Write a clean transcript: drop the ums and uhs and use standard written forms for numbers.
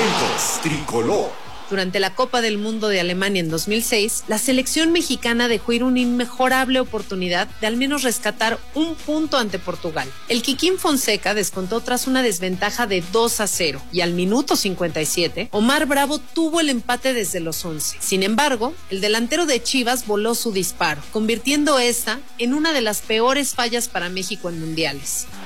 Momentos Tricolor. Durante la Copa del Mundo de Alemania en 2006, la selección mexicana dejó ir una inmejorable oportunidad de al menos rescatar un punto ante Portugal. El Kikín Fonseca descontó tras una desventaja de 2-0 y al minuto 57, Omar Bravo tuvo el empate desde los 11. Sin embargo, el delantero de Chivas voló su disparo, convirtiendo esta en una de las peores fallas para México en mundiales.